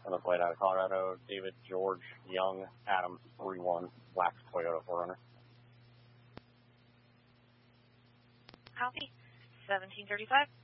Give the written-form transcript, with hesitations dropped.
the plate out of Colorado, David George Young, Adam 31, Black Toyota 4Runner. Copy. 1735.